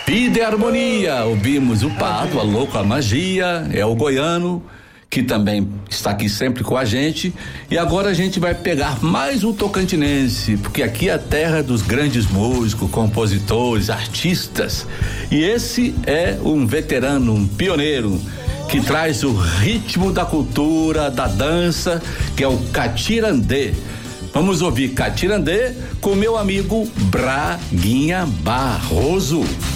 Vida e harmonia, ouvimos o Pato, a louca magia, é o goiano, que também está aqui sempre com a gente. E agora a gente vai pegar mais um tocantinense, porque aqui é a terra dos grandes músicos, compositores, artistas. E esse é um veterano, um pioneiro, que traz o ritmo da cultura, da dança, que é o Catirandê. Vamos ouvir Catirandê com meu amigo Braguinha Barroso.